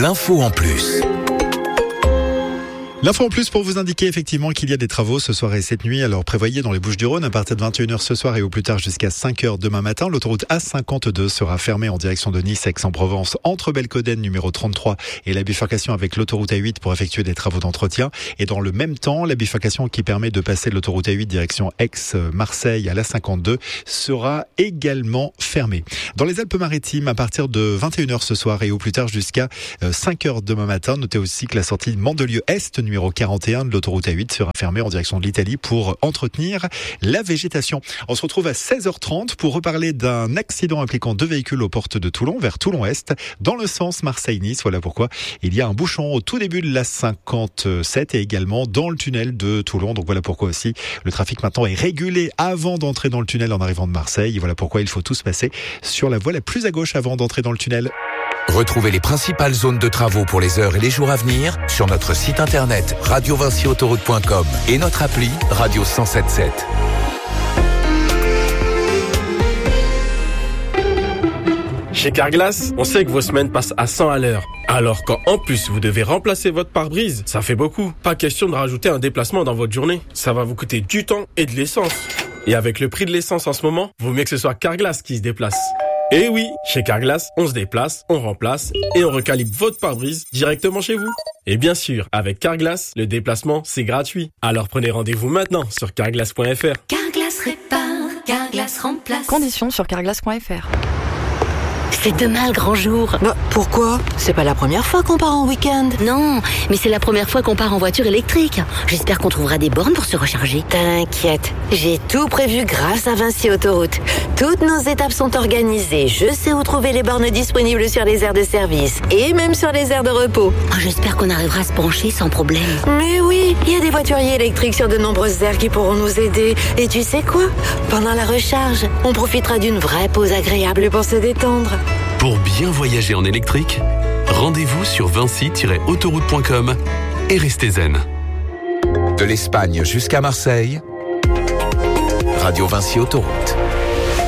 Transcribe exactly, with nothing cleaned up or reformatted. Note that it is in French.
l'info en plus. L'info en plus pour vous indiquer effectivement qu'il y a des travaux ce soir et cette nuit. Alors prévoyez dans les Bouches-du-Rhône à partir de vingt et une heures ce soir et au plus tard jusqu'à cinq heures demain matin. L'autoroute A cinquante-deux sera fermée en direction de Nice, Aix-en-Provence, entre Belcoden numéro trente-trois et la bifurcation avec l'autoroute A huit pour effectuer des travaux d'entretien. Et dans le même temps, la bifurcation qui permet de passer de l'autoroute A huit direction Aix-Marseille à la cinquante-deux sera également fermée. Dans les Alpes-Maritimes, à partir de vingt et une heures ce soir et au plus tard jusqu'à cinq heures demain matin, notez aussi que la sortie Mandelieu-Est numéro quarante et un de l'autoroute A huit sera fermée en direction de l'Italie pour entretenir la végétation. On se retrouve à seize heures trente pour reparler d'un accident impliquant deux véhicules aux portes de Toulon, vers Toulon-Est, dans le sens Marseille-Nice. Voilà pourquoi il y a un bouchon au tout début de la cinquante-sept et également dans le tunnel de Toulon. Donc voilà pourquoi aussi le trafic maintenant est régulé avant d'entrer dans le tunnel en arrivant de Marseille. Et voilà pourquoi il faut tous passer sur la voie la plus à gauche avant d'entrer dans le tunnel. Retrouvez les principales zones de travaux pour les heures et les jours à venir sur notre site internet radio vinci autoroute point com et notre appli Radio cent sept sept. Chez Carglass, on sait que vos semaines passent à cent à l'heure. Alors quand en plus vous devez remplacer votre pare-brise, ça fait beaucoup. Pas question de rajouter un déplacement dans votre journée. Ça va vous coûter du temps et de l'essence. Et avec le prix de l'essence en ce moment, vaut mieux que ce soit Carglass qui se déplace. Et oui, chez Carglass, on se déplace, on remplace et on recalibre votre pare-brise directement chez vous. Et bien sûr, avec Carglass, le déplacement, c'est gratuit. Alors prenez rendez-vous maintenant sur carglass point f r. Carglass répare, Carglass remplace. Conditions sur carglass point f r. C'est demain le grand jour. Bah, pourquoi ? C'est pas la première fois qu'on part en week-end. Non, mais c'est la première fois qu'on part en voiture électrique. J'espère qu'on trouvera des bornes pour se recharger. T'inquiète, j'ai tout prévu grâce à Vinci Autoroute. Toutes nos étapes sont organisées. Je sais où trouver les bornes disponibles sur les aires de service et même sur les aires de repos. Oh, j'espère qu'on arrivera à se brancher sans problème. Mais oui, il y a des voituriers électriques sur de nombreuses aires qui pourront nous aider. Et tu sais quoi ? Pendant la recharge, on profitera d'une vraie pause agréable pour se détendre. Pour bien voyager en électrique, rendez-vous sur vinci tiret autoroute point com et restez zen. De l'Espagne jusqu'à Marseille, Radio Vinci Autoroute.